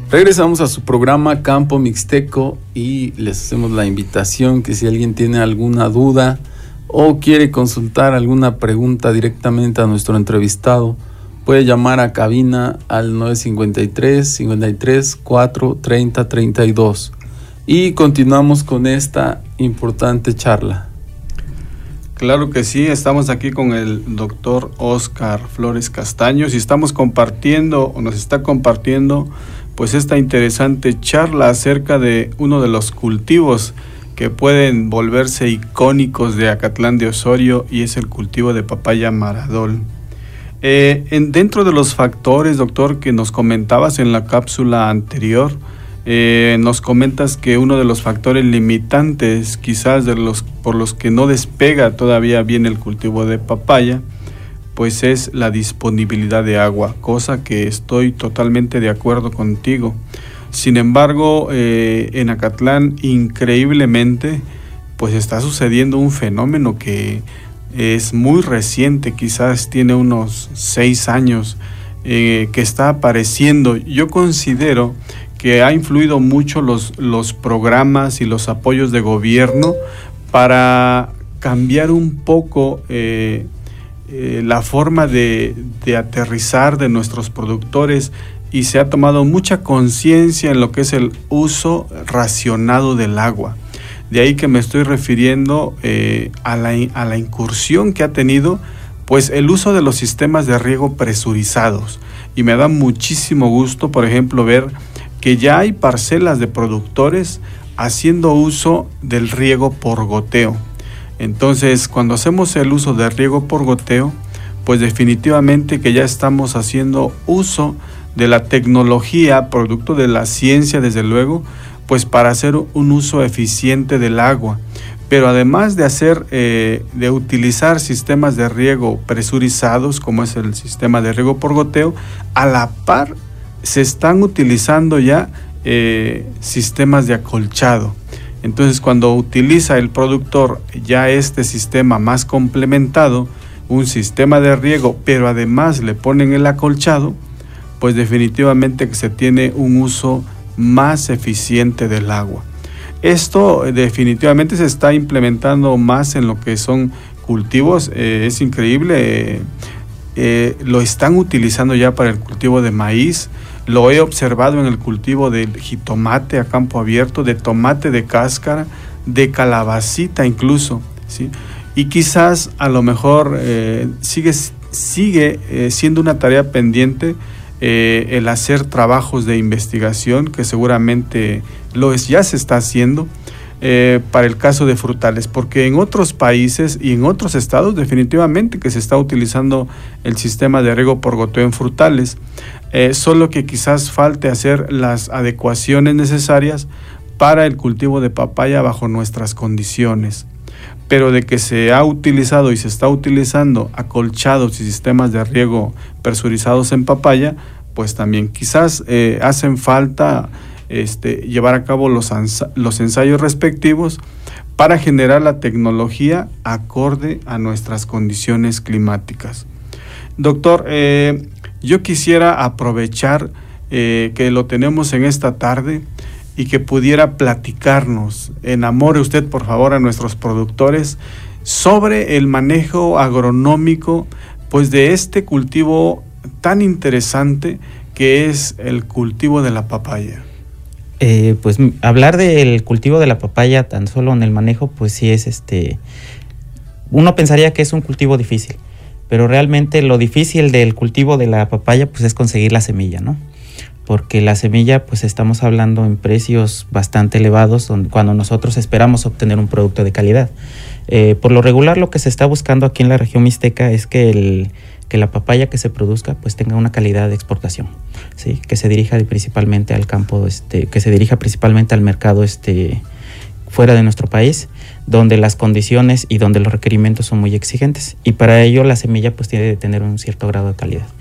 Regresamos a su programa Campo Mixteco y les hacemos la invitación que si alguien tiene alguna duda o quiere consultar alguna pregunta directamente a nuestro entrevistado, puede llamar a cabina al 953-53-430-32. Y continuamos con esta importante charla. Claro que sí, estamos aquí con el doctor Óscar Flores Castaños y estamos compartiendo, o nos está compartiendo, pues esta interesante charla acerca de uno de los cultivos que pueden volverse icónicos de Acatlán de Osorio, y es el cultivo de papaya Maradol. Dentro de los factores, doctor, que nos comentabas en la cápsula anterior, nos comentas que uno de los factores limitantes, quizás por los que no despega todavía bien el cultivo de papaya, pues es la disponibilidad de agua, cosa que estoy totalmente de acuerdo contigo. Sin embargo, en Acatlán, increíblemente, pues está sucediendo un fenómeno que es muy reciente, quizás tiene unos 6 años, que está apareciendo. Yo considero que ha influido mucho los programas y los apoyos de gobierno para cambiar un poco la forma de aterrizar de nuestros productores, y se ha tomado mucha conciencia en lo que es el uso racionado del agua. De ahí que me estoy refiriendo a la incursión que ha tenido pues el uso de los sistemas de riego presurizados, y me da muchísimo gusto, por ejemplo, ver que ya hay parcelas de productores haciendo uso del riego por goteo. Entonces, cuando hacemos el uso de riego por goteo, pues definitivamente que ya estamos haciendo uso de la tecnología, producto de la ciencia, desde luego, pues para hacer un uso eficiente del agua. Pero además de utilizar sistemas de riego presurizados, como es el sistema de riego por goteo, a la par se están utilizando ya sistemas de acolchado. Entonces, cuando utiliza el productor ya este sistema más complementado, un sistema de riego, pero además le ponen el acolchado, pues definitivamente que se tiene un uso más eficiente del agua. Esto definitivamente se está implementando más en lo que son cultivos. Es increíble, lo están utilizando ya para el cultivo de maíz. Lo he observado en el cultivo del jitomate a campo abierto, de tomate de cáscara, de calabacita incluso, ¿sí? Y quizás a lo mejor sigue siendo una tarea pendiente el hacer trabajos de investigación, que seguramente ya se está haciendo para el caso de frutales, porque en otros países y en otros estados definitivamente que se está utilizando el sistema de riego por goteo en frutales, solo que quizás falte hacer las adecuaciones necesarias para el cultivo de papaya bajo nuestras condiciones. Pero de que se ha utilizado y se está utilizando acolchados y sistemas de riego presurizados en papaya, pues también quizás hacen falta llevar a cabo los ensayos respectivos para generar la tecnología acorde a nuestras condiciones climáticas. Doctor, yo quisiera aprovechar que lo tenemos en esta tarde y que pudiera platicarnos, enamore usted por favor a nuestros productores sobre el manejo agronómico pues de este cultivo tan interesante que es el cultivo de la papaya. Pues hablar del cultivo de la papaya tan solo en el manejo, pues sí es uno pensaría que es un cultivo difícil, pero realmente lo difícil del cultivo de la papaya pues es conseguir la semilla, ¿no? Porque la semilla pues estamos hablando en precios bastante elevados cuando nosotros esperamos obtener un producto de calidad. Por lo regular lo que se está buscando aquí en la región mixteca es que la papaya que se produzca pues tenga una calidad de exportación, ¿sí? Que se dirija principalmente al campo, que se dirija principalmente al mercado fuera de nuestro país, donde las condiciones y donde los requerimientos son muy exigentes, y para ello la semilla pues tiene que tener un cierto grado de calidad.